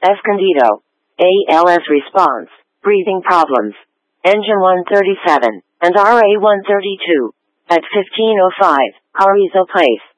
Escondido. ALS response, breathing problems. Engine 137, and RA 132. At 1505, Carrizo Place.